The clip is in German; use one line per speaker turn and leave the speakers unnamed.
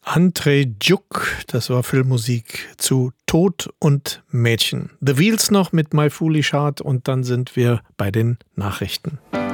André Djuk, das war Filmmusik zu Tod und Mädchen. The Wheels noch mit My Foolish Heart und dann sind wir bei den Nachrichten.